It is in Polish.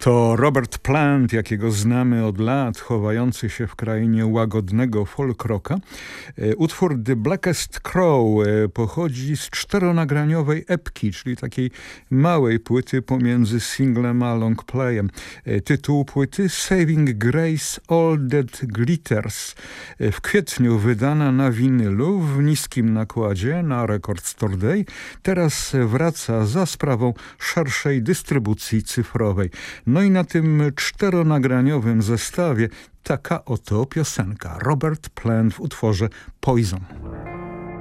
To Robert Plant, jakiego znamy od lat, chowający się w krainie łagodnego folk rocka. Utwór The Blackest Crow pochodzi z czteronagraniowej epki, czyli takiej małej płyty pomiędzy singlem a longplayem. Tytuł płyty Saving Grace All That Glitters. W kwietniu wydana na winylu w niskim nakładzie na Record Store Day. Teraz wraca za sprawą szerszej dystrybucji cyfrowej. No i na tym czteronagraniowym zestawie taka oto piosenka. Robert Plant w utworze Poison.